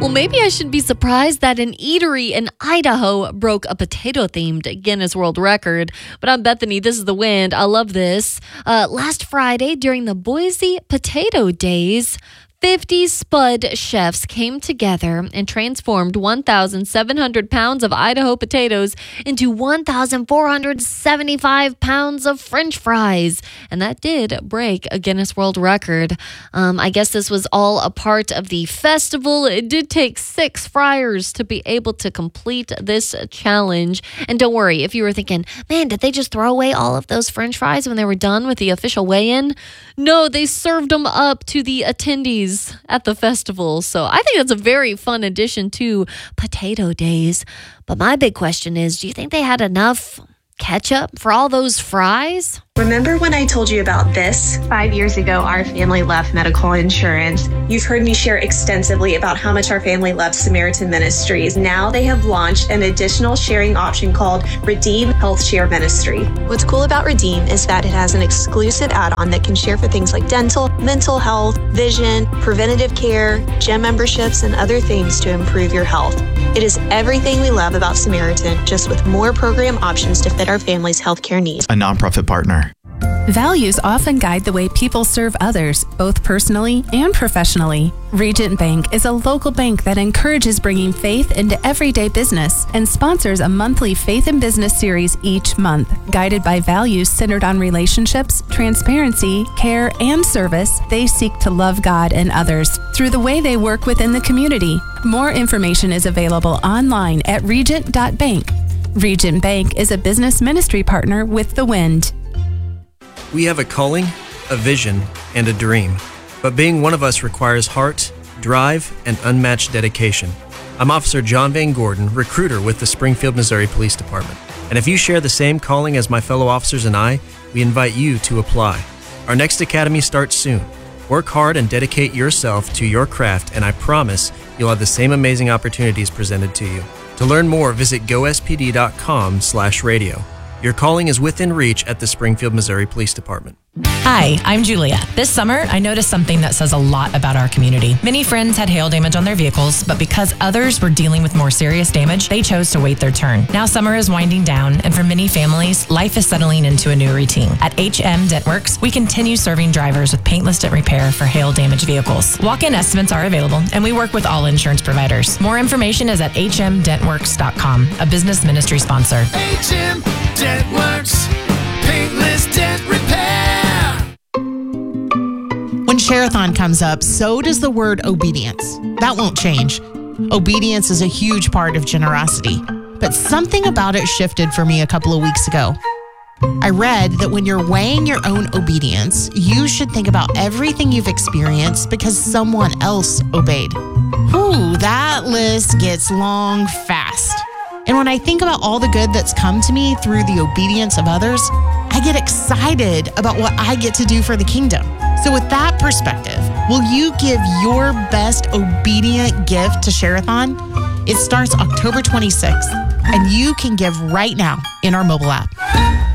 Well, maybe I should be surprised that an eatery in Idaho broke a potato-themed Guinness World Record. But I'm Bethany. This is The Wind. I love this. Last Friday, during the Boise Potato Days, 50 Spud chefs came together and transformed 1,700 pounds of Idaho potatoes into 1,475 pounds of French fries. And that did break a Guinness World Record. I guess this was all a part of the festival. It did take 6 fryers to be able to complete this challenge. And don't worry, if you were thinking, man, did they just throw away all of those French fries when they were done with the official weigh-in? No, they served them up to the attendees at the festival. So I think that's a very fun addition to Potato Days. But my big question is, do you think they had enough ketchup for all those fries? Remember when I told you about this? 5 years ago, our family left medical insurance. You've heard me share extensively about how much our family loves Samaritan Ministries. Now they have launched an additional sharing option called Redeem Health Share Ministry. What's cool about Redeem is that it has an exclusive add-on that can share for things like dental, mental health, vision, preventative care, gym memberships, and other things to improve your health. It is everything we love about Samaritan, just with more program options to fit our family's healthcare needs. A nonprofit partner. Values often guide the way people serve others, both personally and professionally. Regent Bank is a local bank that encourages bringing faith into everyday business and sponsors a monthly Faith in Business series each month. Guided by values centered on relationships, transparency, care, and service, they seek to love God and others through the way they work within the community. More information is available online at regent.bank. Regent Bank is a business ministry partner with The Wind. We have a calling, a vision, and a dream. But being one of us requires heart, drive, and unmatched dedication. I'm Officer John Van Gordon, recruiter with the Springfield, Missouri Police Department. And if you share the same calling as my fellow officers and I, we invite you to apply. Our next academy starts soon. Work hard and dedicate yourself to your craft, and I promise you'll have the same amazing opportunities presented to you. To learn more, visit gospd.com/radio. Your calling is within reach at the Springfield, Missouri Police Department. Hi, I'm Julia. This summer, I noticed something that says a lot about our community. Many friends had hail damage on their vehicles, but because others were dealing with more serious damage, they chose to wait their turn. Now summer is winding down, and for many families, life is settling into a new routine. At HM DentWorks, we continue serving drivers with paintless dent repair for hail damaged vehicles. Walk-in estimates are available, and we work with all insurance providers. More information is at hmdentworks.com, a business ministry sponsor. HM DentWorks, paintless dent repair. When Share-a-thon comes up, so does the word obedience. That won't change. Obedience is a huge part of generosity, but something about it shifted for me a couple of weeks ago. I read that when you're weighing your own obedience, you should think about everything you've experienced because someone else obeyed. Whew, that list gets long fast. And when I think about all the good that's come to me through the obedience of others, I get excited about what I get to do for the kingdom. So with that perspective, will you give your best obedient gift to Share-a-thon? It starts October 26th, and you can give right now in our mobile app.